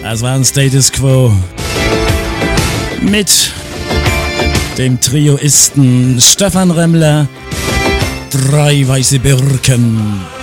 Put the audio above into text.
Das war ein Status Quo mit dem Trioisten Stefan Remmler, 3 weiße Birken.